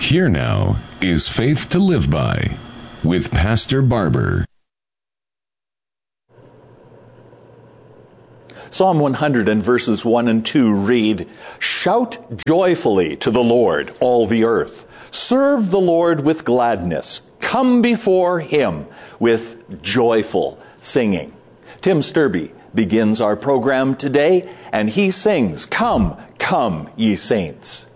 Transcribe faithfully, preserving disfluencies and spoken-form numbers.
Here now is Faith to Live By with Pastor Barber. Psalm one hundred and verses one and two read, "Shout joyfully to the Lord, all the earth. Serve the Lord with gladness. Come before him with joyful singing." Tim Sturby begins our program today, and he sings, "Come, come, ye saints."